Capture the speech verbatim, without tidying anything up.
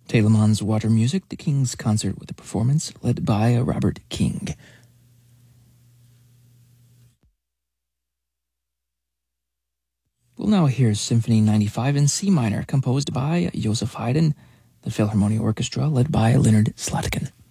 Telemann's Water Music, the King's Concert with a performance led by Robert King. We'll now hear Symphony ninety-five in C minor, composed by Joseph Haydn, the Philharmonia Orchestra led by Leonard Slatkin.